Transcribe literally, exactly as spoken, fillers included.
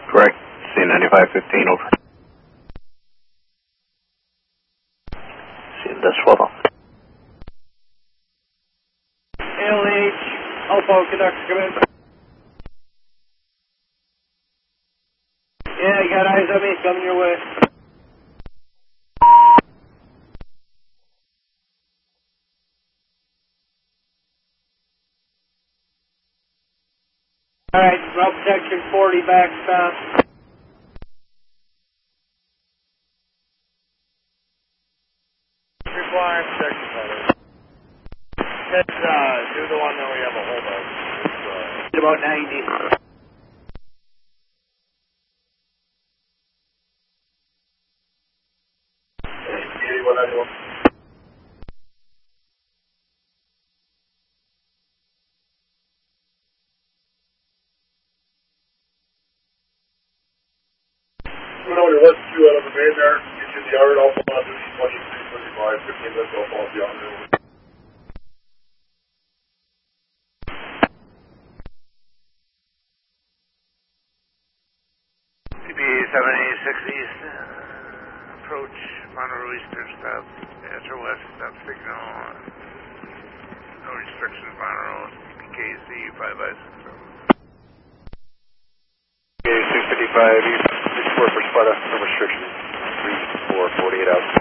Correct. C ninety-five fifteen, over. C that's well done. L H, Alpha, conductor, come in. Yeah, you got eyes on me, coming your way. Alright, route protection forty, back stop. Requiring protection better. That's, uh, you're the one that we have a hold of. It's, uh, About ninety. eighty-one ninety-one. You know, there was two out of the main there. Get you the yard, Alpha, on duty, twenty-six, twenty-five, fifteen minutes, Alpha, on beyond there. C P A seven eighty-six East, uh, approach Monroe Eastern, stop, answer west, stop signal, no restrictions, Monroe, P K C five by six seven. six fifty-five, East, six four for Sparta, no restrictions, three four forty-eight out.